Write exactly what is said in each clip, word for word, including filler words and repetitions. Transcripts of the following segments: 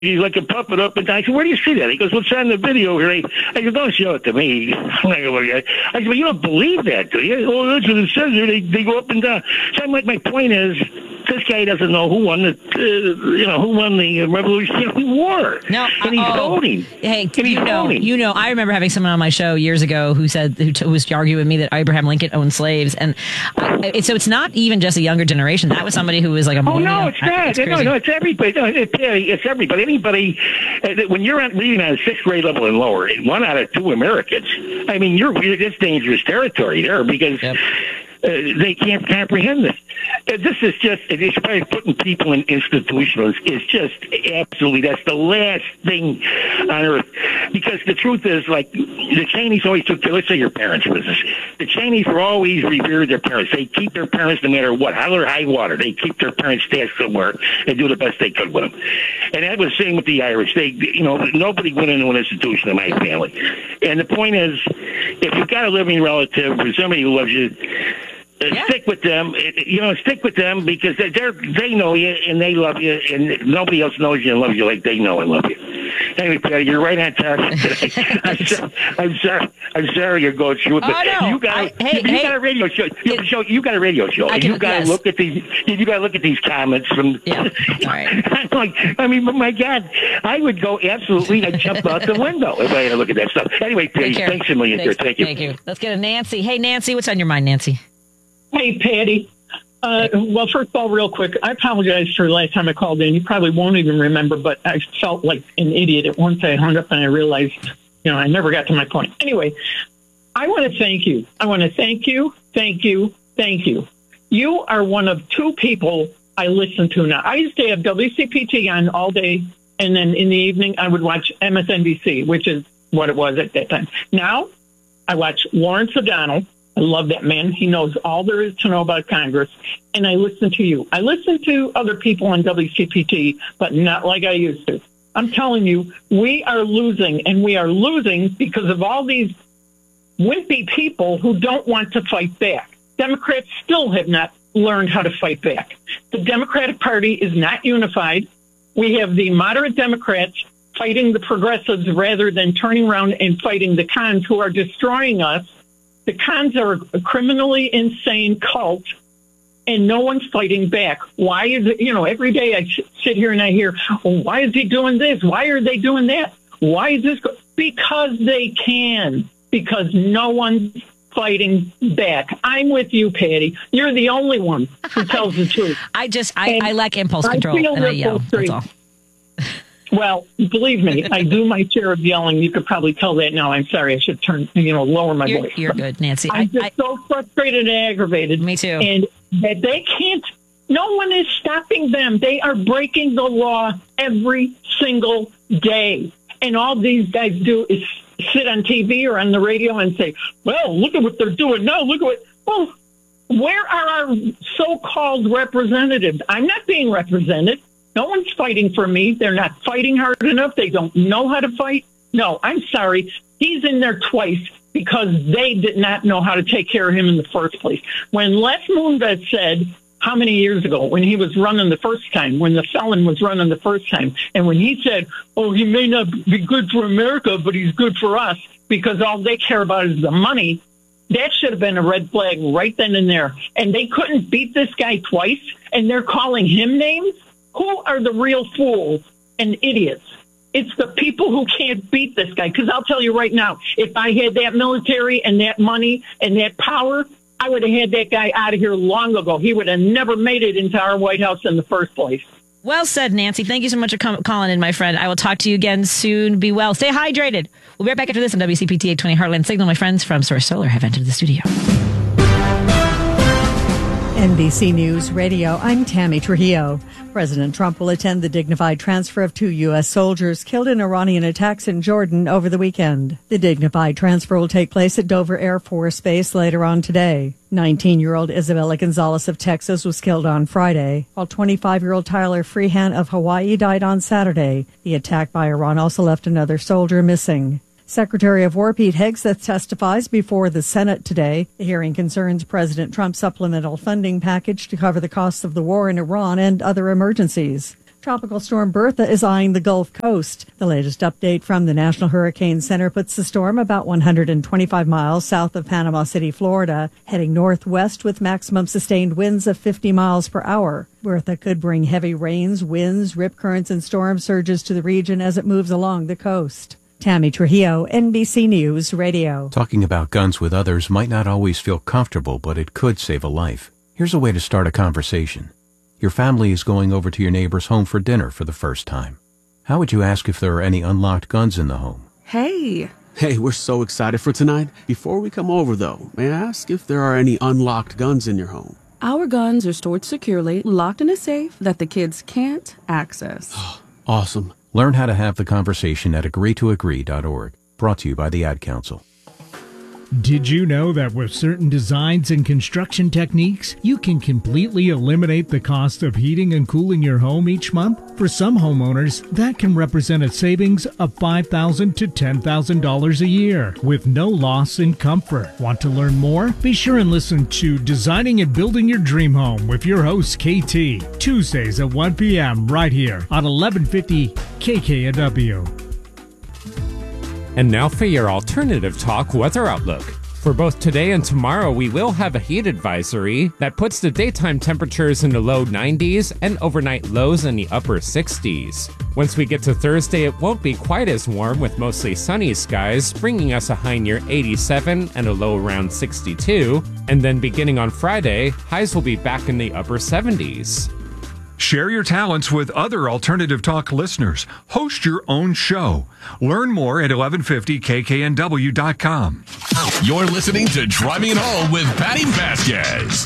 He's like a puppet up and down. I said, where do you see that? He goes, what's on the video here? I said, don't show it to me. I said, well, you don't believe that, do you? Oh, that's what it says here. They, they go up and down. So I'm like, my point is, this guy doesn't know who won the, uh, you know, who won the Revolutionary War. No, and he's oh, voting. Hey, and he's you know, voting. you know, I remember having someone on my show years ago who said, who, t- who was arguing with me that Abraham Lincoln owned slaves, and I, it, so it's not even just a younger generation. That was somebody who was like a. Oh no, it's not. It's no, no, it's everybody. No, it's, it's everybody. Anybody. Uh, when you're at, reading on a sixth grade level and lower, one out of two Americans. I mean, you're it's dangerous territory there because. Yep. Uh, they can't comprehend this. Uh, this is just, it's probably putting people in institutions is just absolutely, that's the last thing on earth. Because the truth is, like, the Cheneys always took, let's say your parents' business. The Cheneys were always revered their parents. They keep their parents no matter what, hell or high water. They keep their parents stashed somewhere and do the best they could with them. And that was the same with the Irish. They, you know, nobody went into an institution in my family. And the point is, if you've got a living relative or somebody who loves you, Uh, yeah. Stick with them, you know. Stick with them because they're, they're they know you and they love you, and nobody else knows you and loves you like they know and love you. Anyway, Patty, you're right on target today. I'm, sorry, I'm sorry. I'm sorry you're going through it, but oh, no. you got I, hey, you, you hey, got a radio show. You, it, show, you got a radio show. I And can, you got to yes. look at these. You got to look at these comments from. Yeah. All right. I'm like, I mean, but my God, I would go absolutely. I'd jump out the window if I had to look at that stuff. Anyway, Patty, thanks a million. Thanks, Thank you. Thank you. Let's get a Nancy. Hey, Nancy, what's on your mind, Nancy? Hey, Patty. Uh, well, first of all, real quick, I apologize for the last time I called in. You probably won't even remember, but I felt like an idiot at once I hung up and I realized, you know, I never got to my point. Anyway, I want to thank you. I want to thank you, thank you, thank you. You are one of two people I listen to now. I used to have W C P T on all day, and then in the evening I would watch M S N B C, which is what it was at that time. Now I watch Lawrence O'Donnell. I love that man. He knows all there is to know about Congress. And I listen to you. I listen to other people on W C P T, but not like I used to. I'm telling you, we are losing, and we are losing because of all these wimpy people who don't want to fight back. Democrats still have not learned how to fight back. The Democratic Party is not unified. We have the moderate Democrats fighting the progressives rather than turning around and fighting the cons who are destroying us. The cons are a criminally insane cult, and no one's fighting back. Why is it, you know, every day I sit here and I hear, well, why is he doing this? Why are they doing that? Why is this? Go-? Because they can, because no one's fighting back. I'm with you, Patty. You're the only one who tells the truth. I just, I, I lack impulse control, I and I yell. That's all. Well, believe me, I do my share of yelling. You could probably tell that now. I'm sorry. I should turn, you know, lower my you're, voice. You're good, Nancy. I'm I, just I, so frustrated and aggravated. Me too. And that they can't, no one is stopping them. They are breaking the law every single day. And all these guys do is sit on T V or on the radio and say, well, look at what they're doing now. Look at what, well, where are our so-called representatives? I'm not being represented. No one's fighting for me. They're not fighting hard enough. They don't know how to fight. No, I'm sorry. He's in there twice because they did not know how to take care of him in the first place. When Les Moonves said, how many years ago, when he was running the first time, when the felon was running the first time, and when he said, oh, he may not be good for America, but he's good for us because all they care about is the money, that should have been a red flag right then and there. And they couldn't beat this guy twice, and they're calling him names? Who are the real fools and idiots? It's the people who can't beat this guy. Because I'll tell you right now, if I had that military and that money and that power, I would have had that guy out of here long ago. He would have never made it into our White House in the first place. Well said, Nancy. Thank you so much for com- calling in, my friend. I will talk to you again soon. Be well. Stay hydrated. We'll be right back after this on W C P T eight twenty Heartland Signal. My friends from Source Solar have entered the studio. N B C News Radio, I'm Tammy Trujillo. President Trump will attend the dignified transfer of two U S soldiers killed in Iranian attacks in Jordan over the weekend. The dignified transfer will take place at Dover Air Force Base later on today. nineteen-year-old Isabella Gonzalez of Texas was killed on Friday, while twenty-five-year-old Tyler Freehan of Hawaii died on Saturday. The attack by Iran also left another soldier missing. Secretary of War Pete Hegseth testifies before the Senate today. The hearing concerns President Trump's supplemental funding package to cover the costs of the war in Iran and other emergencies. Tropical storm Bertha is eyeing the Gulf Coast. The latest update from the National Hurricane Center puts the storm about one hundred twenty-five miles south of Panama City, Florida, heading northwest with maximum sustained winds of fifty miles per hour. Bertha could bring heavy rains, winds, rip currents, and storm surges to the region as it moves along the coast. Tammy Trujillo, N B C News Radio. Talking about guns with others might not always feel comfortable, but it could save a life. Here's a way to start a conversation. Your family is going over to your neighbor's home for dinner for the first time. How would you ask if there are any unlocked guns in the home? Hey. Hey, we're so excited for tonight. Before we come over, though, may I ask if there are any unlocked guns in your home? Our guns are stored securely, locked in a safe that the kids can't access. Awesome. Learn how to have the conversation at agree to agree dot org. Brought to you by the Ad Council. Did you know that with certain designs and construction techniques, you can completely eliminate the cost of heating and cooling your home each month? For some homeowners, that can represent a savings of five thousand dollars to ten thousand dollars a year, with no loss in comfort. Want to learn more? Be sure and listen to Designing and Building Your Dream Home with your host, K T, Tuesdays at one p.m. right here on eleven fifty K K N W. And now for your alternative talk weather outlook. For both today and tomorrow, we will have a heat advisory that puts the daytime temperatures in the low nineties and overnight lows in the upper sixties. Once we get to Thursday, it won't be quite as warm with mostly sunny skies, bringing us a high near eighty-seven and a low around sixty-two. And then beginning on Friday, highs will be back in the upper seventies. Share your talents with other Alternative Talk listeners. Host your own show. Learn more at eleven fifty K K N W dot com. You're listening to Driving It Home with Patty Vasquez.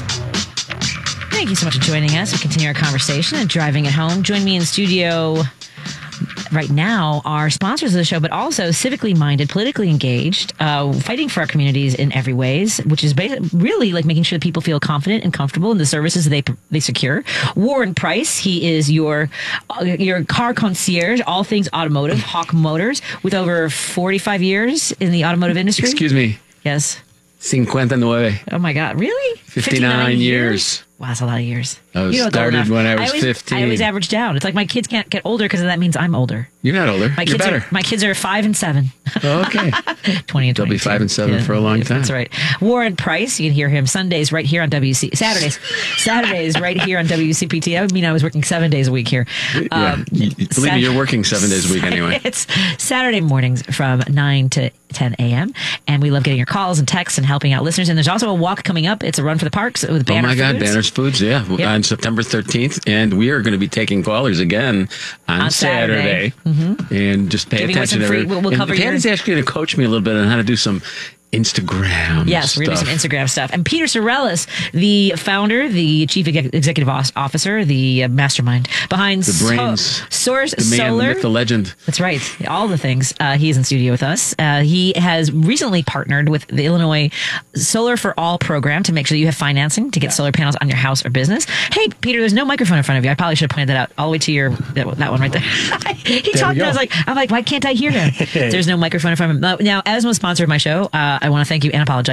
Thank you so much for joining us. We continue our conversation at Driving It Home. Join me in studio right now are sponsors of the show, but also civically minded, politically engaged, uh, fighting for our communities in every ways, which is basically really like making sure that people feel confident and comfortable in the services they they secure. Warren Price, he is your uh, your car concierge, all things automotive, Hawk Motors, with over forty-five years in the automotive industry. Excuse me. Yes. fifty-nine. Oh my God, really? fifty-nine years. Wow, that's a lot of years. I was you know, started when I was I always, fifteen. I always average down. It's like my kids can't get older because that means I'm older. You're not older. My You're kids better. Are, my kids are five and seven. Oh, okay. twenty and twenty. They'll be five and seven yeah, for a long time. That's right. Warren Price, you can hear him Sundays right here on W C. Saturdays, Saturdays right here on W C P T. That would mean I was working seven days a week here. Yeah. Um, you, believe Sat- me, you're working seven days a week anyway. It's Saturday mornings from nine to ten a.m. and we love getting your calls and texts and helping out listeners. And there's also a walk coming up. It's a run for the parks with Banner Oh my God, Foods. Banner's Foods, yeah, yep. on September thirteenth, and we are going to be taking callers again on, on Saturday, Saturday. Mm-hmm. and just pay Giving attention to free, it. We'll, we'll and cover Patty's your... actually going to coach me a little bit on how to do some Instagram Yes, stuff. we're going to do some Instagram stuff. And Peter Sorellis, the founder, the chief executive officer, the uh, mastermind behind the brains, so- Source the man, Solar. the myth, the legend. That's right. All the things. Uh, he is in studio with us. Uh, he has recently partnered with the Illinois Solar for All program to make sure that you have financing to get solar panels on your house or business. Hey, Peter, there's no microphone in front of you. I probably should have pointed that out all the way to your that, that one right there. he there talked. I was like, I'm like, why can't I hear him? There's no microphone in front of him. Now, now as a sponsor of my show, uh, I want to thank you and apologize.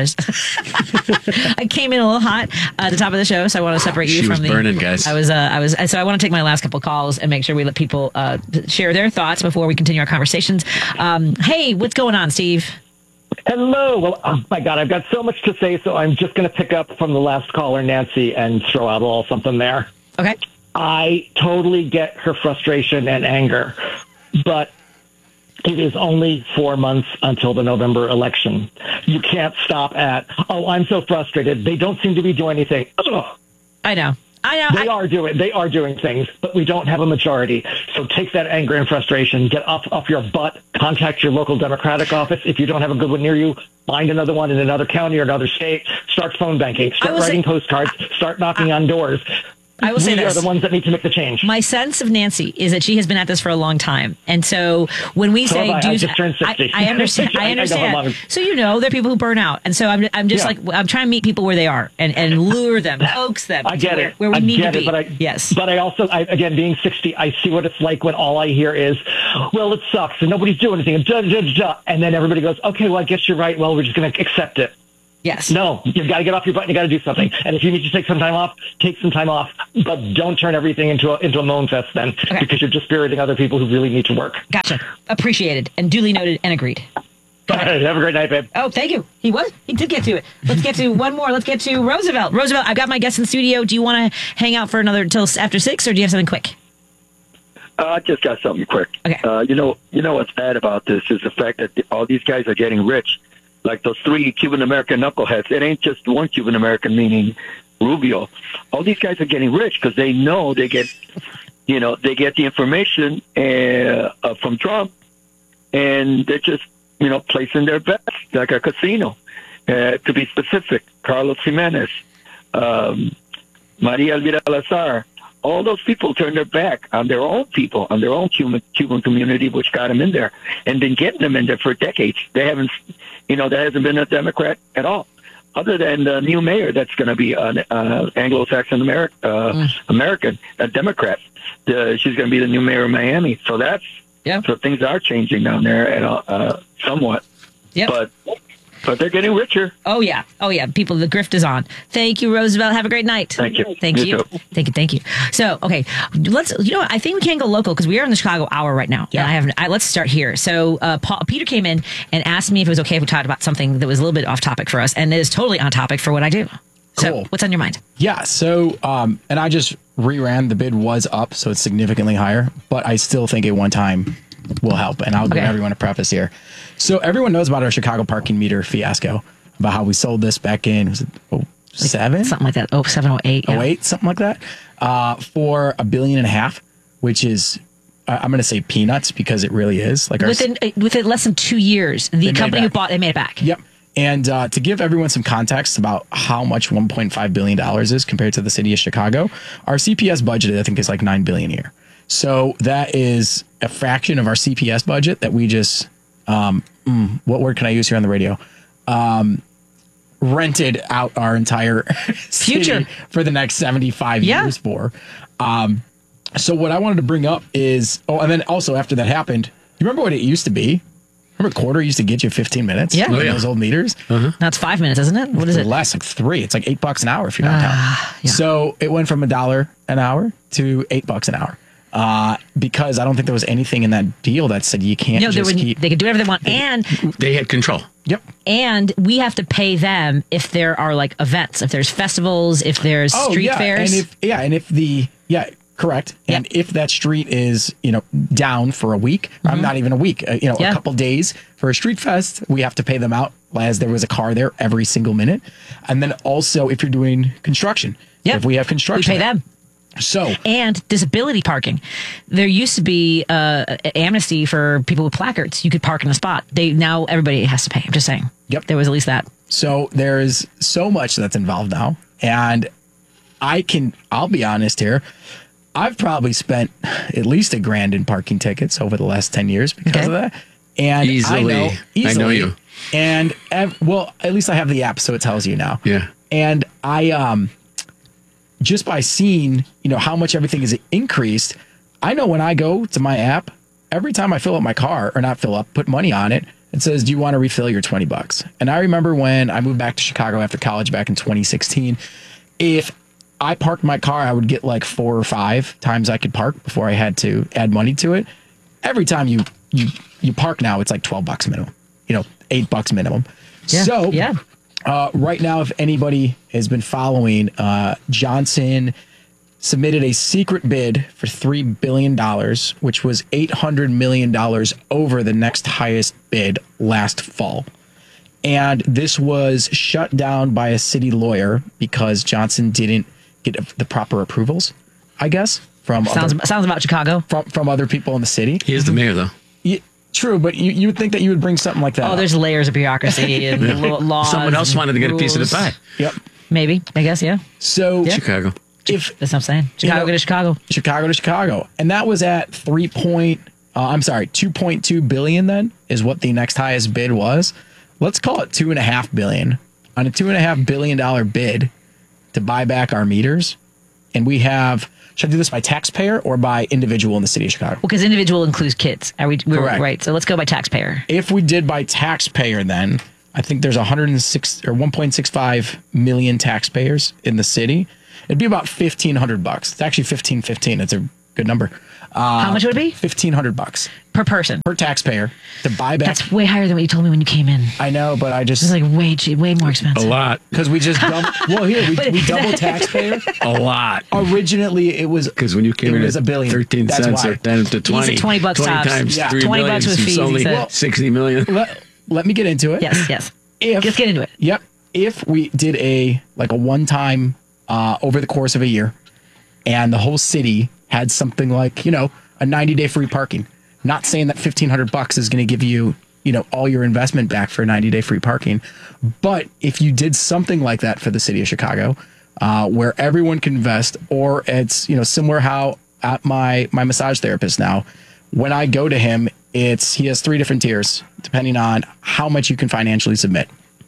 I came in a little hot uh, at the top of the show, so I want to separate you she from was the. burning, guys. I was. Uh, I was. So I want to take my last couple calls and make sure we let people uh, share their thoughts before we continue our conversations. Um, hey, what's going on, Steve? Hello. Well, oh my God, I've got so much to say, so I'm just going to pick up from the last caller, Nancy, and throw out a little something there. Okay. I totally get her frustration and anger, but it is only four months until the November election. You can't stop at, oh, I'm so frustrated. They don't seem to be doing anything. Ugh. I know. I know. They I- are doing they are doing things, but we don't have a majority. So take that anger and frustration, get off off your butt, contact your local Democratic office. If you don't have a good one near you, find another one in another county or another state. Start phone banking. Start writing say, postcards. Start knocking I, on doors. I will say we this. are the ones that need to make the change. My sense of Nancy is that she has been at this for a long time. And so when we so say... I, do I just turned sixty. I, I understand. I understand. I so you know, there are people who burn out. And so I'm, I'm just yeah. like, I'm trying to meet people where they are and, and lure them, coax them. I get where, it. Where we I need get to it, be. But I, yes. But I also, I, again, being sixty, I see what it's like when all I hear is, well, it sucks and nobody's doing anything. And, duh, duh, duh. And then everybody goes, okay, well, I guess you're right. Well, we're just going to accept it. Yes. No, you've got to get off your butt and you got to do something. And if you need to take some time off, take some time off. But don't turn everything into a, into a moan fest then, okay. because you're dispiriting other people who really need to work. Gotcha. Appreciated and duly noted and agreed. All right, have a great night, babe. Oh, thank you. He was. He did get to it. Let's get to one more. Let's get to Roosevelt. Roosevelt, I've got my guest in the studio. Do you want to hang out for another until after six, or do you have something quick? Uh, I just got something quick. Okay. Uh, you know, you know what's bad about this is the fact that the, all these guys are getting rich. Like those three Cuban-American knuckleheads. It ain't just one Cuban-American, meaning Rubio. All these guys are getting rich because they know they get, you know, they get the information uh, uh, from Trump, and they're just, you know, placing their bets like a casino. Uh, to be specific, Carlos Jimenez, um, Maria Elvira Salazar, all those people turned their back on their own people, on their own Cuban, Cuban community, which got them in there, and been getting them in there for decades. They haven't, you know, there hasn't been a Democrat at all, other than the new mayor that's going to be an uh, Anglo-Saxon Ameri- uh, mm. American, a Democrat. The, she's going to be the new mayor of Miami. So that's, yeah. so things are changing down there at, uh, somewhat. Yep. But But they're getting richer. Oh, yeah. Oh, yeah. People, the grift is on. Thank you, Roosevelt. Have a great night. Thank you. Thank you. you. Too. Thank you. Thank you. So, okay. Let's, you know what? I think we can go local because we are in the Chicago hour right now. Yeah. And I have, I, let's start here. So, uh, Paul, Peter came in and asked me if it was okay if we talked about something that was a little bit off topic for us. And it is totally on topic for what I do. So, cool. What's on your mind? Yeah. So, um, and I just reran. The bid was up, so it's significantly higher. But I still think a one time will help. And I'll give okay. everyone a preface here. So, everyone knows about our Chicago parking meter fiasco. About how we sold this back in, was it oh seven? Like something like that. Oh, seven, oh eight. Yeah. Oh eight, something like that. Uh, for a billion and a half, which is, uh, I'm going to say peanuts because it really is. Like Within, our, within less than two years, the company who bought it made it back. Yep. And uh, to give everyone some context about how much one point five billion dollars is compared to the city of Chicago, our C P S budget, I think, is like nine billion dollars a year. So that is a fraction of our C P S budget that we just, um, mm, what word can I use here on the radio? Um, rented out our entire future for the next seventy-five yeah. years for. Um, so what I wanted to bring up is, oh, and then also after that happened, you remember what it used to be? Remember quarter used to get you fifteen minutes? Yeah. Oh, yeah. Those old meters? Uh-huh. Now it's five minutes, isn't it? What is it? Less, like three. It's like eight bucks an hour if you're downtown. Uh, yeah. So it went from a dollar an hour to eight bucks an hour. Uh, because I don't think there was anything in that deal that said you can't no, just would, keep... they could do whatever they want. And they had control. Yep. And we have to pay them if there are like events, if there's festivals, if there's oh, street yeah. fairs. And if, yeah. And if the, yeah, correct. And yep. if that street is, you know, down for a week, mm-hmm. I'm not even a week, uh, you know, yeah. a couple days for a street fest, we have to pay them out as there was a car there every single minute. And then also if you're doing construction, yep. if we have construction, we pay them. So and disability parking. There used to be uh, amnesty for people with placards. You could park in a spot. They now everybody has to pay. I'm just saying. Yep, there was at least that. So there is so much that's involved now, and I can. I'll be honest here. I've probably spent at least a grand in parking tickets over the last ten years because okay. of that. And easily, I know, easily, I know you. And well, at least I have the app, so it tells you now. Yeah. And I um. just by seeing, you know, how much everything is increased, I know when I go to my app, every time I fill up my car, or not fill up, put money on it, it says, do you want to refill your twenty bucks? And I remember when I moved back to Chicago after college back in twenty sixteen, if I parked my car, I would get like four or five times I could park before I had to add money to it. Every time you you you park now, it's like twelve bucks minimum, you know, eight bucks minimum. Yeah, so yeah. Uh, right now, if anybody has been following, uh, Johnson submitted a secret bid for three billion dollars, which was eight hundred million dollars over the next highest bid last fall. And this was shut down by a city lawyer because Johnson didn't get the proper approvals, I guess, from sounds, other, sounds about Chicago. From, from other people in the city. He is the mayor, though. Yeah. True, but you, you would think that you would bring something like that. Oh, up. There's layers of bureaucracy and yeah. laws. Someone else wanted to get rules. a piece of the pie. Yep. Maybe. I guess, yeah. So yeah. Chicago. If That's what I'm saying. Chicago you know, to Chicago. Chicago to Chicago. And that was at three point, uh, I'm sorry, two point two billion then is what the next highest bid was. Let's call it two and a half billion. On a two and a half billion dollar bid to buy back our meters. And we have... Should I do this by taxpayer or by individual in the city of Chicago? Well, because individual includes kids. Are we we're, Correct. Right. So let's go by taxpayer. If we did by taxpayer, then I think there's one hundred six or one point six five million taxpayers in the city. It'd be about fifteen hundred bucks. It's actually fifteen fifteen. It's a good number. Uh, How much would it be? fifteen hundred bucks per person, per taxpayer to buy back. That's way higher than what you told me when you came in. I know, but I just it's like way cheap, way more expensive. A lot because we just dump, well here we, we double taxpayer a lot. Originally it was because when you came it in was a billion. thirteen That's cents why. or ten to twenty. twenty bucks twenty tops. times Yeah. three twenty billion, bucks with it's fees. only Well, sixty million. Let, let me get into it. Yes, yes. If, Let's get into it. Yep. If we did a like a one time uh, over the course of a year, and the whole city had something like you know a ninety day free parking. Not saying that fifteen hundred bucks is going to give you you know all your investment back for ninety day free parking, but if you did something like that for the city of Chicago, uh, where everyone can invest, or it's you know similar how at my my massage therapist now, when I go to him, it's he has three different tiers depending on how much you can financially submit.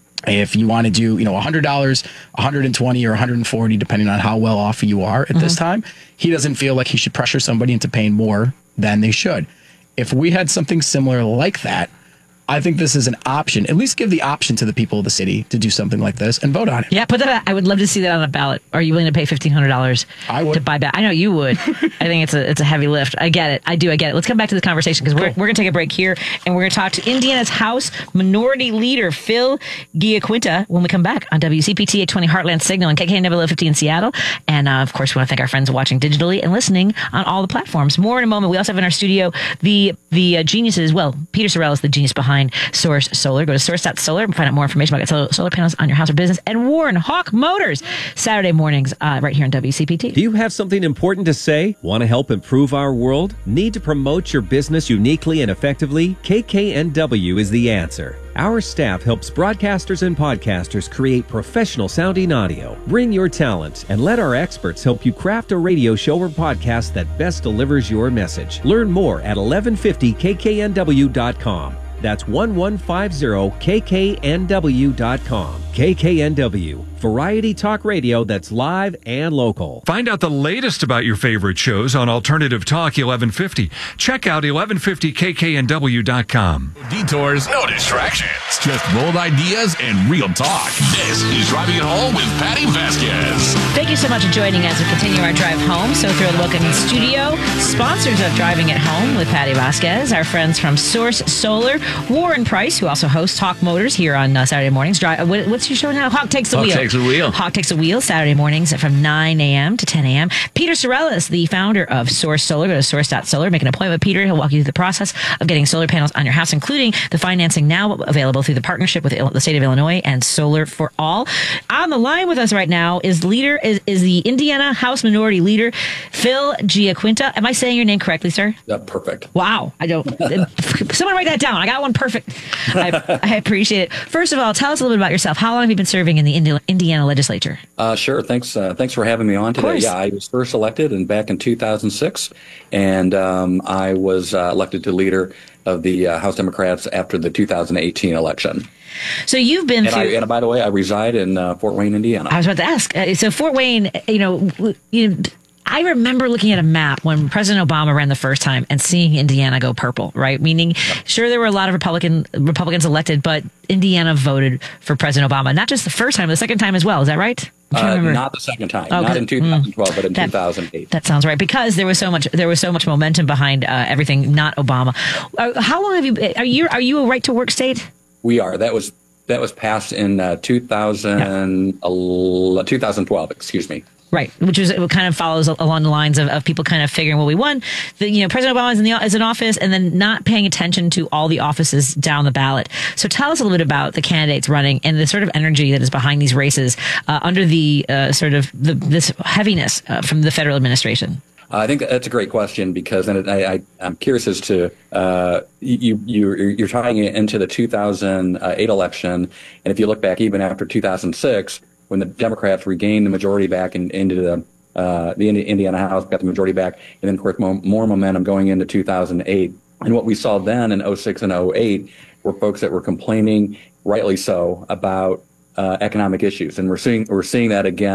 If you want to do, you know, one hundred dollars, one hundred twenty or one hundred forty, depending on how well off you are at mm-hmm. this time, he doesn't feel like he should pressure somebody into paying more than they should. If we had something similar like that, I think this is an option. At least give the option to the people of the city to do something like this and vote on it. Yeah, put that. I would love to see that on a ballot. Are you willing to pay fifteen hundred dollars to buy back? I know you would. I think it's a it's a heavy lift. I get it. I do. I get it. Let's come back to the conversation because we're we're gonna take a break here and we're gonna talk to Indiana's House Minority Leader Phil Giaquinta when we come back on W C P T eight twenty Heartland Signal and K K N W fifty in Seattle. And uh, of course, we want to thank our friends watching digitally and listening on all the platforms. More in a moment. We also have in our studio the the uh, geniuses. Well, Peter Sorrell is the genius behind Source Solar. Go to source dot solar and find out more information about solar, solar panels on your house or business. And Warren Hawk Motors, Saturday mornings uh, right here on W C P T. Do you have something important to say? Want to help improve our world? Need to promote your business uniquely and effectively? K K N W is the answer. Our staff helps broadcasters and podcasters create professional sounding audio. Bring your talent and let our experts help you craft a radio show or podcast that best delivers your message. Learn more at eleven fifty K K N W dot com. That's eleven fifty K K N W dot com. K K N W, variety talk radio that's live and local. Find out the latest about your favorite shows on Alternative Talk eleven fifty. Check out eleven fifty K K N W dot com. Detours, no distractions, just bold ideas and real talk. This is Driving It Home with Patty Vasquez. Thank you so much for joining us as we continue our drive home. So thrilled to welcome in studio sponsors of Driving It Home with Patty Vasquez, our friends from Source Solar, Warren Price, who also hosts Hawk Motors here on uh, Saturday mornings. Drive, what, what's your show now? Hawk Takes the Hawk Wheel. Takes the Wheel. Hawk Takes the Wheel, Saturday mornings from nine a.m. to ten a.m. Peter Sorrell is the founder of Source Solar. Go to source dot solar. Make an appointment with Peter. He'll walk you through the process of getting solar panels on your house, including the financing now available through the partnership with the state of Illinois and Solar for All. On the line with us right now is leader is, is the Indiana House Minority Leader, Phil Giaquinta. Am I saying your name correctly, sir? Yeah, perfect. Wow. I don't. Someone write that down. I got one perfect. I, I appreciate it. First of all, tell us a little bit about yourself. How long have you been serving in the Indi- Indiana legislature? Uh, sure. Thanks. Uh, thanks for having me on today. Yeah, I was first elected in back in two thousand six, and um, I was uh, elected to leader of the uh, House Democrats after the two thousand eighteen election. So you've been and through. I, and by the way, I reside in uh, Fort Wayne, Indiana. I was about to ask. Uh, so Fort Wayne, you know, you know. I remember looking at a map when President Obama ran the first time and seeing Indiana go purple, right? Meaning, yep. Sure, there were a lot of Republican Republicans elected, but Indiana voted for President Obama. Not just the first time, but the second time as well. Is that right? Uh, not the second time. Oh, not in two thousand twelve, mm, but in that, two thousand eight. That sounds right, because there was so much there was so much momentum behind uh, everything. Not Obama. Uh, how long have you? Are you are you a right to work state? We are. That was that was passed in uh, two thousand, yeah. two thousand twelve. Excuse me. Right, which is it kind of follows along the lines of, of people kind of figuring, well, we won. The, you know, President Obama is in the is in office, and then not paying attention to all the offices down the ballot. So tell us a little bit about the candidates running and the sort of energy that is behind these races uh, under the uh, sort of the, this heaviness uh, from the federal administration. I think that's a great question, because then I, I, I'm curious as to uh, you, you you're tying it into the two thousand eight election, and if you look back even after two thousand six. When the Democrats regained the majority back in, into the uh, the Indiana House, got the majority back, and then, of course, more, more momentum going into two thousand eight. And what we saw then in oh six and oh eight were folks that were complaining, rightly so, about uh, economic issues. And we're seeing we're seeing that again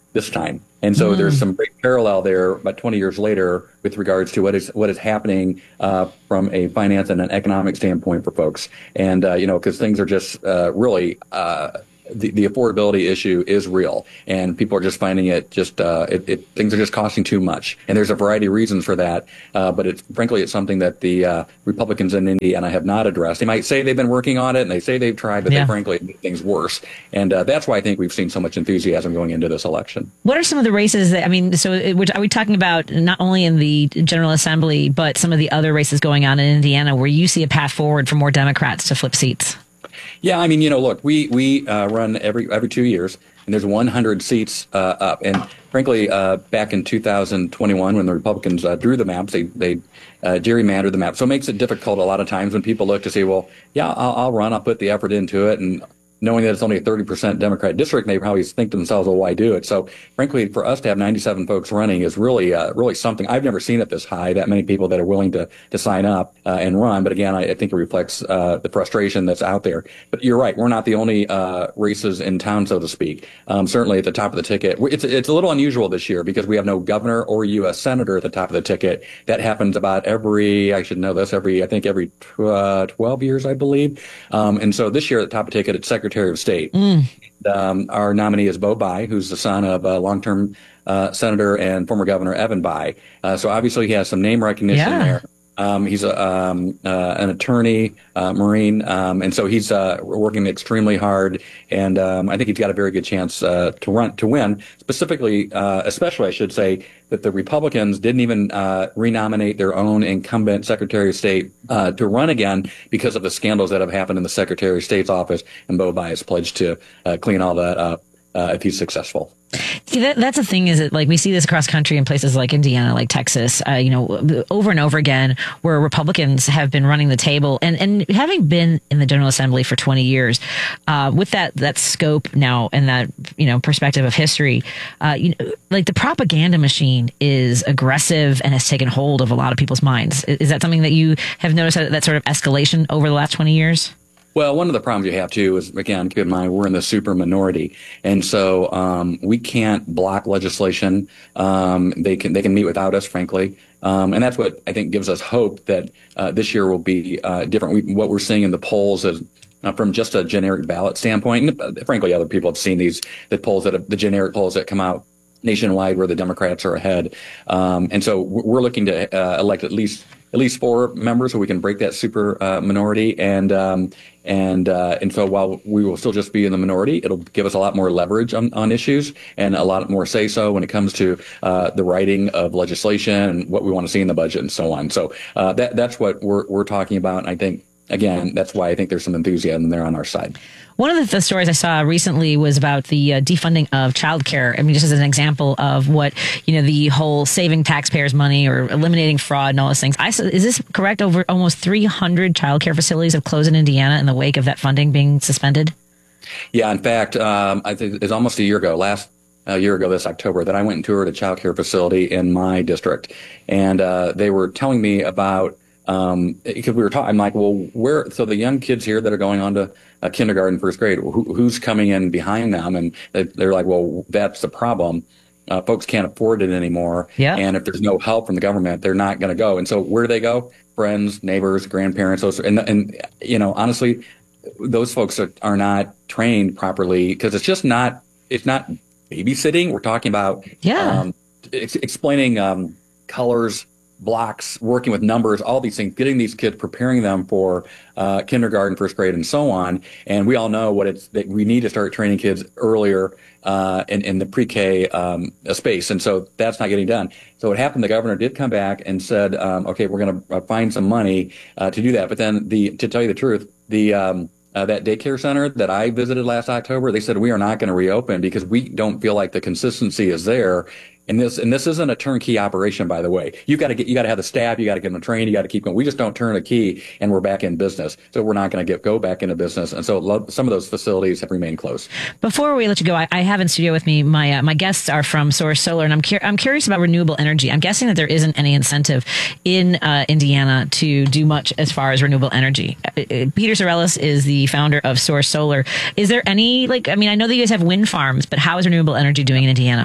this time. And so Mm. there's some great parallel there about twenty years later with regards to what is what is happening uh, from a finance and an economic standpoint for folks. And, uh, you know, because things are just uh, really uh, the, the affordability issue is real, and people are just finding it just uh, it, it, things are just costing too much. And there's a variety of reasons for that. Uh, but it's frankly, it's something that the uh, Republicans in Indiana have not addressed. They might say they've been working on it and they say they've tried, but Yeah. they frankly make things worse. And uh, that's why I think we've seen so much enthusiasm going into this election. What are some of the races that, I mean, so it- we're- are we talking about not only in the General Assembly, but some of the other races going on in Indiana where you see a path forward for more Democrats to flip seats? Yeah, I mean, you know, look, we we uh, run every every two years, and there's one hundred seats uh, up. And frankly, uh, back in two thousand twenty-one, when the Republicans uh, drew the maps, they they uh, gerrymandered the map. So it makes it difficult a lot of times when people look to say, well, yeah, I'll, I'll run, I'll put the effort into it, and knowing that it's only a thirty percent Democrat district, they probably think to themselves, well, why do it? So frankly, for us to have ninety-seven folks running is really, uh, really something. I've never seen it this high, that many people that are willing to, to sign up uh, and run. But again, I, I think it reflects uh, the frustration that's out there. But you're right. We're not the only uh, races in town, so to speak. Um, certainly at the top of the ticket. It's, it's a little unusual this year because we have no governor or U S senator at the top of the ticket. That happens about every, I should know this, every, I think every tw- uh, twelve years, I believe. Um, and so this year at the top of the ticket, it's Secretary Secretary of State. Mm. Um, our nominee is Bo Bai, who's the son of uh, long-term uh, Senator and former Governor Evan Bai. Uh, so obviously he has some name recognition Yeah. there. Um, he's a, um, uh, an attorney, uh, Marine, um, and so he's uh, working extremely hard. And um, I think he's got a very good chance uh, to run to win. Specifically, uh, especially, I should say that the Republicans didn't even uh, renominate their own incumbent Secretary of State uh, to run again because of the scandals that have happened in the Secretary of State's office. And Bo Bai has pledged to uh, clean all that up uh, if he's successful. See, that, that's the thing is that, like, we see this across country in places like Indiana, like Texas, uh, you know, over and over again, where Republicans have been running the table. And, and having been in the General Assembly for twenty years, uh, with that, that scope now and that, you know, perspective of history, uh, you know, like the propaganda machine is aggressive and has taken hold of a lot of people's minds. Is, is that something that you have noticed, that, that sort of escalation over the last twenty years? Well, one of the problems you have, too, is, again, keep in mind, we're in the super minority. And so um, we can't block legislation. Um, they can they can meet without us, frankly. Um, and that's what I think gives us hope that uh, this year will be uh, different. We, what we're seeing in the polls is uh, from just a generic ballot standpoint. And uh, frankly, other people have seen these, the polls that have, the generic polls that come out nationwide where the Democrats are ahead. Um, and so we're looking to uh, elect at least at least four members so we can break that super uh, minority. And um, and uh, and so while we will still just be in the minority, it'll give us a lot more leverage on, on issues and a lot more say so when it comes to uh, the writing of legislation and what we want to see in the budget and so on. So uh, that that's what we're we're talking about. And I think, again, that's why I think there's some enthusiasm there on our side. One of the, the stories I saw recently was about the uh, defunding of childcare. I mean, just as an example of what, you know, the whole saving taxpayers' money or eliminating fraud and all those things. I, is this correct? Over almost three hundred childcare facilities have closed in Indiana in the wake of that funding being suspended? Yeah, in fact, um, I think it's almost a year ago, last a year ago this October, that I went and toured a childcare facility in my district. And uh, they were telling me about Um, because we were talking, I'm like, well, where, so the young kids here that are going on to uh, kindergarten, first grade, who, who's coming in behind them? And they, they're like, well, that's the problem. Uh, folks can't afford it anymore. Yeah. And if there's no help from the government, they're not going to go. And so where do they go? Friends, neighbors, grandparents, those, and, and, you know, honestly, those folks are, are not trained properly because it's just not, it's not babysitting. We're talking about, yeah. um, ex- explaining, um, colors, blocks, working with numbers, all these things, getting these kids, preparing them for uh, kindergarten, first grade, and so on. And we all know what it's that we need to start training kids earlier uh, in, in the pre-K um, space. And so that's not getting done. So what happened, the governor did come back and said, um, okay, we're going to find some money uh, to do that. But then the to tell you the truth, the um, Uh, that daycare center that I visited last October, they said we are not going to reopen because we don't feel like the consistency is there. And this and this isn't a turnkey operation, by the way. You got to get you got to have the staff, you got to get them trained, you got to keep going. We just don't turn a key and we're back in business. So we're not going to get go back into business. And so lo- some of those facilities have remained closed. Before we let you go, I, I have in studio with me my uh, my guests are from Source Solar, and I'm cur- I'm curious about renewable energy. I'm guessing that there isn't any incentive in uh, Indiana to do much as far as renewable energy. Uh, Peter Sorellis is the founder of Source Solar. Is there any, like, I mean, I know that you guys have wind farms, but how is renewable energy doing in Indiana?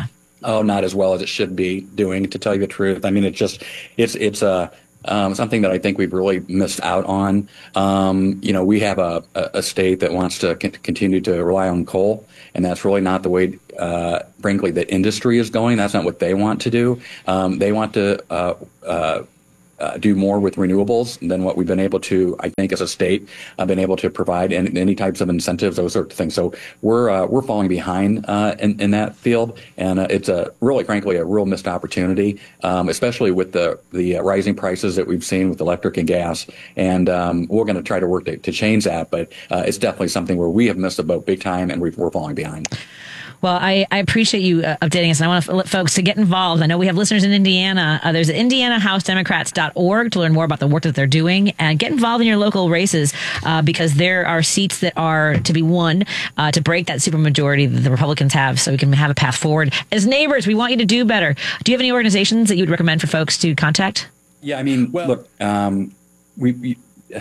oh, not as well as it should be doing, to tell you the truth. I mean, it's just, it's, it's a, um, something that I think we've really missed out on. Um, you know, we have a, a state that wants to c- continue to rely on coal, and that's really not the way, uh, frankly, the industry is going. That's not what they want to do. Um, they want to, uh, uh, Uh, do more with renewables than what we've been able to, I think, as a state, uh, been able to provide and any types of incentives, those sorts of things. So we're uh, we're falling behind uh, in, in that field, and uh, it's a really, frankly, a real missed opportunity, um, especially with the the uh, rising prices that we've seen with electric and gas. And um, we're going to try to work to, to change that, but uh, it's definitely something where we have missed the boat big time, and we've, we're falling behind. Well, I, I appreciate you uh, updating us, and I want to let folks to get involved. I know we have listeners in Indiana. Uh, there's indiana house democrats dot org to learn more about the work that they're doing, and get involved in your local races uh, because there are seats that are to be won uh, to break that supermajority that the Republicans have, so we can have a path forward. As neighbors, we want you to do better. Do you have any organizations that you would recommend for folks to contact? Yeah, I mean, well, look, um, we. we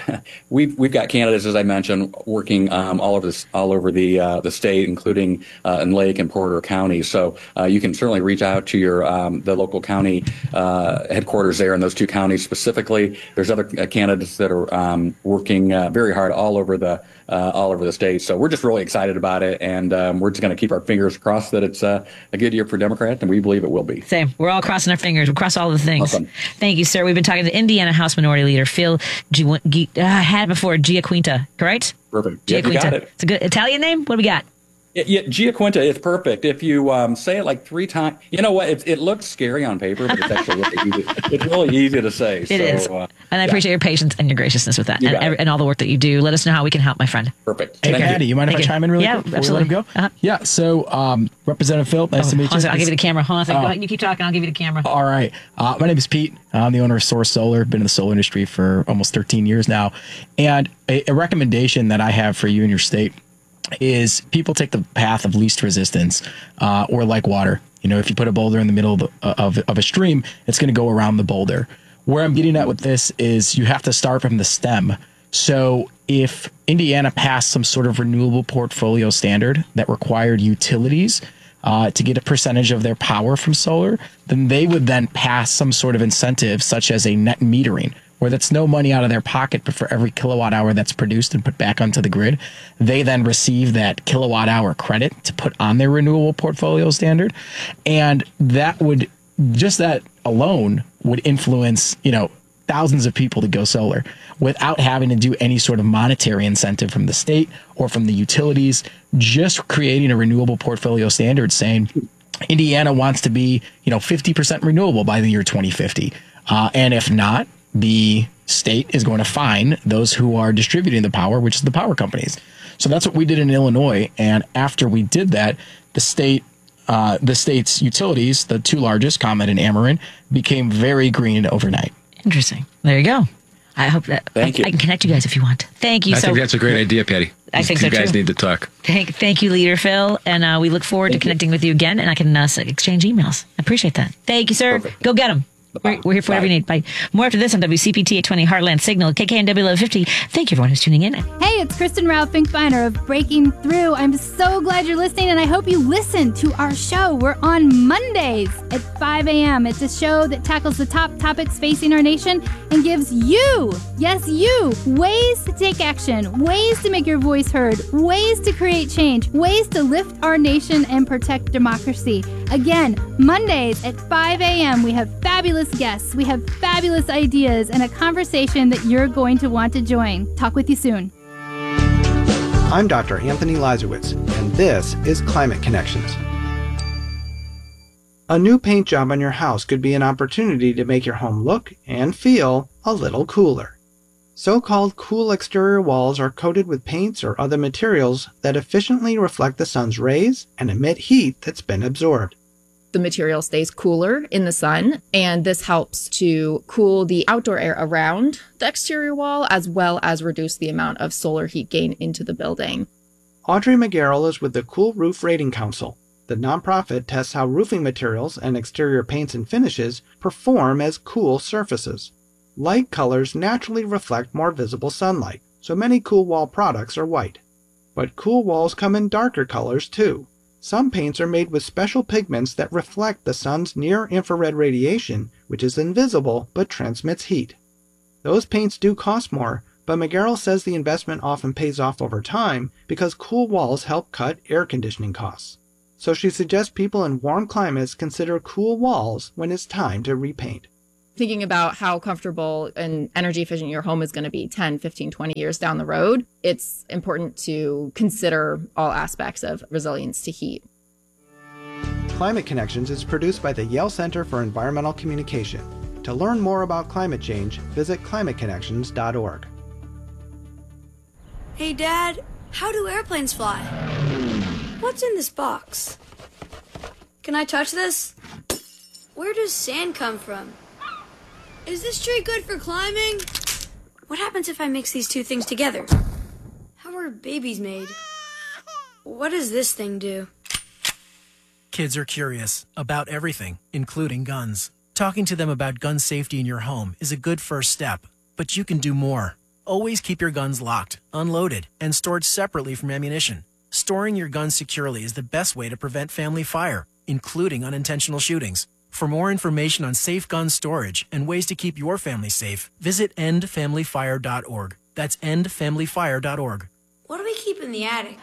We've we've got candidates, as I mentioned, working um, all over this, all over the uh, the state, including uh, in Lake and Porter County. So uh, you can certainly reach out to your um, the local county uh, headquarters there in those two counties specifically. There's other uh, candidates that are um, working uh, very hard all over the uh, all over the state. So we're just really excited about it, and um, we're just going to keep our fingers crossed that it's uh, a good year for Democrats, and we believe it will be. Same. We're all crossing our fingers. We'll cross all the things. Awesome. Thank you, sir. We've been talking to Indiana House Minority Leader Phil G. G- uh, had before Giaquinta, correct? Perfect. Giaquinta. Yeah, you got it. It's a good Italian name. What do we got? Yeah, yeah, Giaquinta is perfect. If you um, say it like three times, you know what? It, it looks scary on paper, but it's actually really easy. It's really easy to say. It so, is. Uh, and I yeah. appreciate your patience and your graciousness with that, You and, got it. and all the work that you do. Let us know how we can help, my friend. Perfect. Hey, Thank Patty, you, you mind Thank if I you. chime in really Yeah, quick before absolutely. we let him go? Uh-huh. Yeah, so um, Representative Phil, nice Oh, to meet hold on you. a second. I'll give you the camera. Hold on a second. Oh. Go ahead. You keep talking. I'll give you the camera. All right. Uh, my name is Pete. I'm the owner of Source Solar. Been in the solar industry for almost thirteen years now. And a, a recommendation that I have for you and your state is people take the path of least resistance, uh, or like water. You know, if you put a boulder in the middle of, the, of, of a stream, it's going to go around the boulder. Where I'm getting at with this is you have to start from the stem. So if Indiana passed some sort of renewable portfolio standard that required utilities uh, to get a percentage of their power from solar, then they would then pass some sort of incentive, such as a net metering, where that's no money out of their pocket, but for every kilowatt hour that's produced and put back onto the grid, they then receive that kilowatt hour credit to put on their renewable portfolio standard. And that would, just that alone would influence, you know, thousands of people to go solar without having to do any sort of monetary incentive from the state or from the utilities, just creating a renewable portfolio standard saying Indiana wants to be, you know, fifty percent renewable by the year twenty fifty. Uh, and if not, the state is going to fine those who are distributing the power, which is the power companies. So that's what we did in Illinois. And after we did that, the state, uh, the state's utilities, the two largest, ComEd and Ameren, became very green overnight. Interesting. There you go. I hope that Thank I, you. I can connect you guys if you want. Thank you. I so think that's a great idea, Patty. I think you so, guys too. need to talk. Thank, thank you, Leader Phil, and uh, we look forward Thank to connecting with you again, and I can uh, exchange emails. I appreciate that. Thank you, sir. Perfect. Go get them. We're, we're here for whatever you need. Bye. More after this on W C P T eight twenty Heartland Signal, K K N W eleven fifty. Thank you, everyone who's tuning in. Hey, it's Kristen Rao Finkbeiner of Breaking Through. I'm so glad you're listening, and I hope you listen to our show. We're on Mondays at five a.m. It's a show that tackles the top topics facing our nation and gives you, yes, you, ways to take action, ways to make your voice heard, ways to create change, ways to lift our nation and protect democracy. Again, Mondays at five a.m. we have fabulous guests, we have fabulous ideas, and a conversation that you're going to want to join. Talk with you soon. I'm Doctor Anthony Lazarowitz, and this is Climate Connections. A new paint job on your house could be an opportunity to make your home look and feel a little cooler. So-called cool exterior walls are coated with paints or other materials that efficiently reflect the sun's rays and emit heat that's been absorbed. The material stays cooler in the sun, and this helps to cool the outdoor air around the exterior wall, as well as reduce the amount of solar heat gain into the building. Audrey McGarrell is with the Cool Roof Rating Council. The nonprofit tests how roofing materials and exterior paints and finishes perform as cool surfaces. Light colors naturally reflect more visible sunlight, so many cool wall products are white. But cool walls come in darker colors too. Some paints are made with special pigments that reflect the sun's near-infrared radiation, which is invisible but transmits heat. Those paints do cost more, but McGarrell says the investment often pays off over time because cool walls help cut air conditioning costs. So she suggests people in warm climates consider cool walls when it's time to repaint. Thinking about how comfortable and energy efficient your home is going to be ten, fifteen, twenty years down the road, it's important to consider all aspects of resilience to heat. Climate Connections is produced by the Yale Center for Environmental Communication. To learn more about climate change, visit climate connections dot org. Hey, Dad, how do airplanes fly? What's in this box? Can I touch this? Where does sand come from? Is this tree good for climbing? What happens if I mix these two things together? How are babies made? What does this thing do? Kids are curious about everything, including guns. Talking to them about gun safety in your home is a good first step, but you can do more. Always keep your guns locked, unloaded, and stored separately from ammunition. Storing your guns securely is the best way to prevent family fire, including unintentional shootings. For more information on safe gun storage and ways to keep your family safe, visit end family fire dot org. That's end family fire dot org. What do we keep in the attic?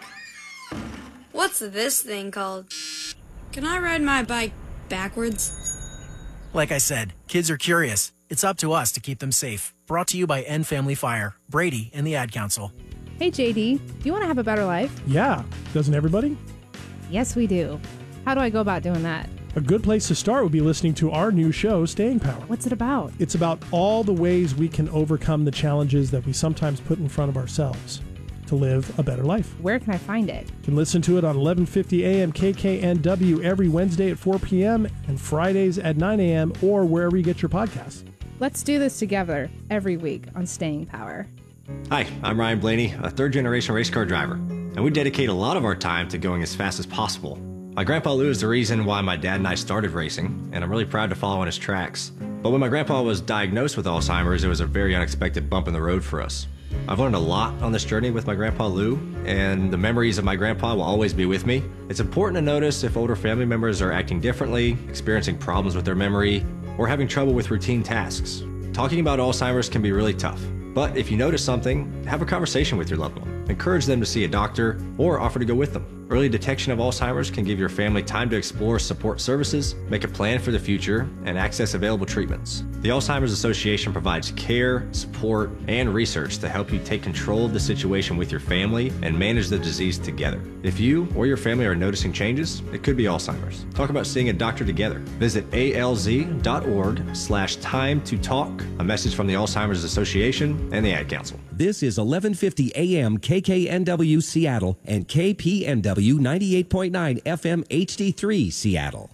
What's this thing called? Can I ride my bike backwards? Like I said, kids are curious. It's up to us to keep them safe. Brought to you by End Family Fire, Brady, and the Ad Council. Hey, J D, do you want to have a better life? Yeah, doesn't everybody? Yes, we do. How do I go about doing that? A good place to start would be listening to our new show, Staying Power. What's it about? It's about all the ways we can overcome the challenges that we sometimes put in front of ourselves to live a better life. Where can I find it? You can listen to it on eleven fifty A M K K N W every Wednesday at four p.m. and Fridays at nine a.m. or wherever you get your podcasts. Let's do this together every week on Staying Power. Hi, I'm Ryan Blaney, a third-generation race car driver, and we dedicate a lot of our time to going as fast as possible. My grandpa Lou is the reason why my dad and I started racing, and I'm really proud to follow in his tracks. But when my grandpa was diagnosed with Alzheimer's, it was a very unexpected bump in the road for us. I've learned a lot on this journey with my grandpa Lou, and the memories of my grandpa will always be with me. It's important to notice if older family members are acting differently, experiencing problems with their memory, or having trouble with routine tasks. Talking about Alzheimer's can be really tough, but if you notice something, have a conversation with your loved one. Encourage them to see a doctor or offer to go with them. Early detection of Alzheimer's can give your family time to explore support services, make a plan for the future, and access available treatments. The Alzheimer's Association provides care, support, and research to help you take control of the situation with your family and manage the disease together. If you or your family are noticing changes, it could be Alzheimer's. Talk about seeing a doctor together. Visit alz.org slash time to talk. A message from the Alzheimer's Association and the Ad Council. This is eleven fifty A M K K N W Seattle and K P N W ninety-eight point nine F M H D three Seattle.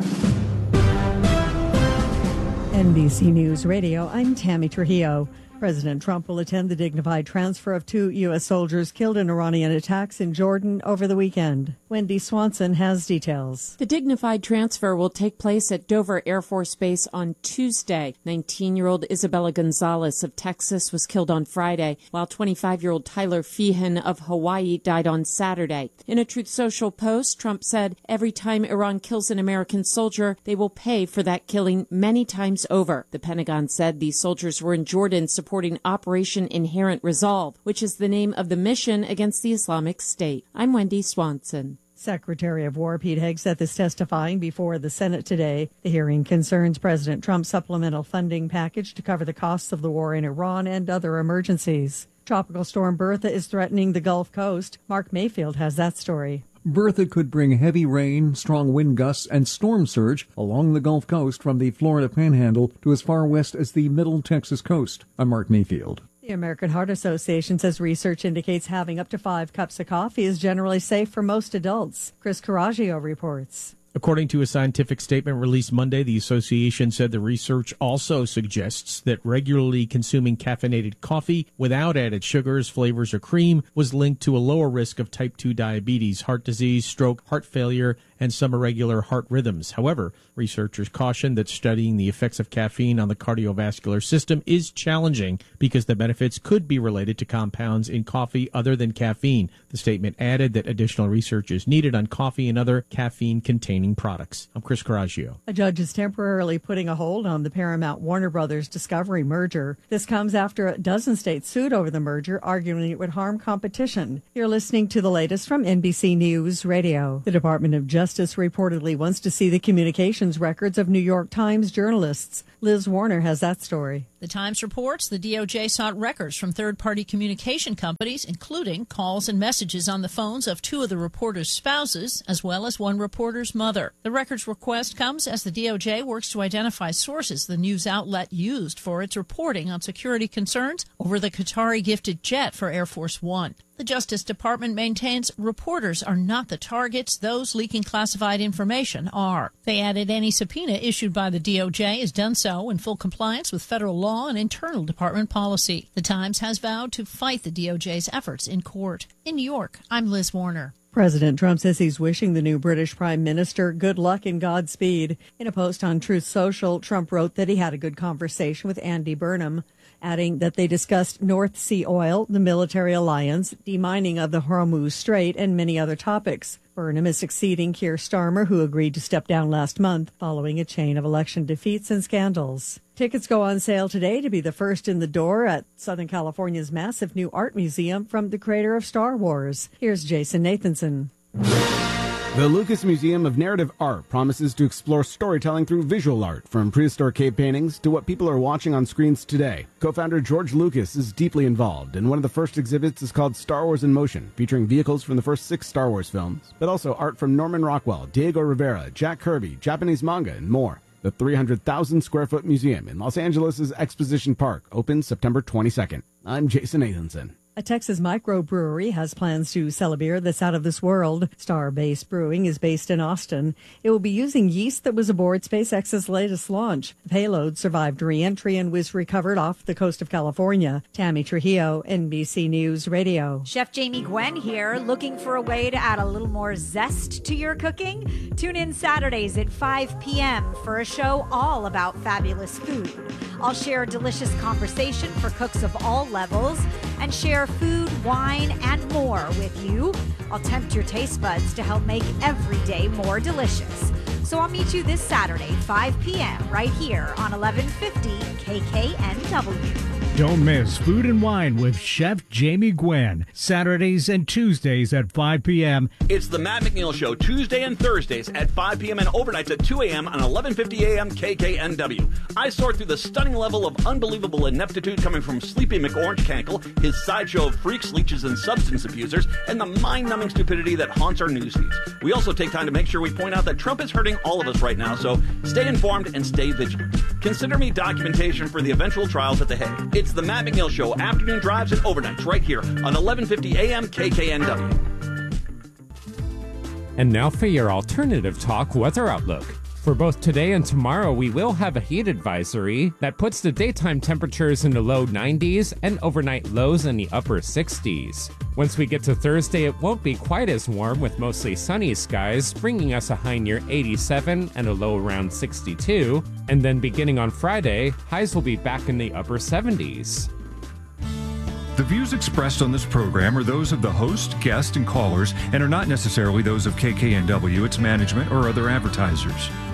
N B C News Radio, I'm Tammy Trujillo. President Trump will attend the dignified transfer of two U S soldiers killed in Iranian attacks in Jordan over the weekend. Wendy Swanson has details. The dignified transfer will take place at Dover Air Force Base on Tuesday. nineteen-year-old Isabella Gonzalez of Texas was killed on Friday, while twenty-five-year-old Tyler Feehan of Hawaii died on Saturday. In a Truth Social post, Trump said, "Every time Iran kills an American soldier, they will pay for that killing many times over." The Pentagon said these soldiers were in Jordan supporting Operation Inherent Resolve, which is the name of the mission against the Islamic State. I'm Wendy Swanson. Secretary of War Pete Hegseth is testifying before the Senate today. The hearing concerns President Trump's supplemental funding package to cover the costs of the war in Iran and other emergencies. Tropical storm Bertha is threatening the Gulf Coast. Mark Mayfield has that story. Bertha could bring heavy rain, strong wind gusts, and storm surge along the Gulf Coast from the Florida Panhandle to as far west as the Middle Texas coast. I'm Mark Mayfield. The American Heart Association says research indicates having up to five cups of coffee is generally safe for most adults. Chris Caraggio reports. According to a scientific statement released Monday, the association said the research also suggests that regularly consuming caffeinated coffee without added sugars, flavors, or cream was linked to a lower risk of type two diabetes, heart disease, stroke, heart failure, and some irregular heart rhythms. However, researchers caution that studying the effects of caffeine on the cardiovascular system is challenging because the benefits could be related to compounds in coffee other than caffeine. The statement added that additional research is needed on coffee and other caffeine-containing products. I'm Chris Coraggio. A judge is temporarily putting a hold on the Paramount Warner Brothers Discovery merger. This comes after a dozen states sued over the merger, arguing it would harm competition. You're listening to the latest from N B C News Radio. The Department of Justice reportedly wants to see the communications records of New York Times journalists. Liz Warner has that story. The Times reports the D O J sought records from third-party communication companies, including calls and messages on the phones of two of the reporters' spouses, as well as one reporter's mother. The records request comes as the D O J works to identify sources the news outlet used for its reporting on security concerns over the Qatari-gifted jet for Air Force One. The Justice Department maintains reporters are not the targets. Those leaking classified information are. They added any subpoena issued by the D O J is done so in full compliance with federal law and internal department policy. The Times has vowed to fight the D O J's efforts in court. In New York, I'm Liz Warner. President Trump says he's wishing the new British Prime Minister good luck and Godspeed. In a post on Truth Social, Trump wrote that he had a good conversation with Andy Burnham, adding that they discussed North Sea oil, the military alliance, demining of the Hormuz Strait, and many other topics. Burnham is succeeding Keir Starmer, who agreed to step down last month following a chain of election defeats and scandals. Tickets go on sale today to be the first in the door at Southern California's massive new art museum from the creator of Star Wars. Here's Jason Nathanson. The Lucas Museum of Narrative Art promises to explore storytelling through visual art, from prehistoric cave paintings to what people are watching on screens today. Co-founder George Lucas is deeply involved, and one of the first exhibits is called Star Wars in Motion, featuring vehicles from the first six Star Wars films, but also art from Norman Rockwell, Diego Rivera, Jack Kirby, Japanese manga, and more. The three hundred thousand square foot museum in Los Angeles' Exposition Park opens September twenty-second. I'm Jason Nathanson. A Texas microbrewery has plans to sell a beer that's out of this world. Star-Based Brewing is based in Austin. It will be using yeast that was aboard SpaceX's latest launch. The payload survived re-entry and was recovered off the coast of California. Tammy Trujillo, N B C News Radio. Chef Jamie Gwen here, looking for a way to add a little more zest to your cooking? Tune in Saturdays at five p.m. for a show all about fabulous food. I'll share a delicious conversation for cooks of all levels and share food, wine, and more with you. I'll tempt your taste buds to help make every day more delicious. So I'll meet you this Saturday, five p.m. right here on eleven fifty K K N W. Don't miss Food and Wine with Chef Jamie Gwen, Saturdays and Tuesdays at five p.m. It's the Matt McNeil Show, Tuesday and Thursdays at five p.m. and overnights at two a.m. on eleven fifty a.m. K K N W. I sort through the stunning level of unbelievable ineptitude coming from Sleepy McOrange Cankle, his sideshow of freaks, leeches, and substance abusers, and the mind-numbing stupidity that haunts our newsfeeds. We also take time to make sure we point out that Trump is hurting all of us right now, so stay informed and stay vigilant. Consider me documentation for the eventual trials at The Hague. It's the Matt McNeil Show, afternoon drives and overnights right here on eleven fifty a.m. K K N W. And now for your alternative talk weather outlook. For both today and tomorrow, we will have a heat advisory that puts the daytime temperatures in the low nineties and overnight lows in the upper sixties. Once we get to Thursday, it won't be quite as warm with mostly sunny skies, bringing us a high near eighty-seven and a low around sixty-two. And then beginning on Friday, highs will be back in the upper seventies. The views expressed on this program are those of the host, guest, and callers, and are not necessarily those of K K N W, its management, or other advertisers.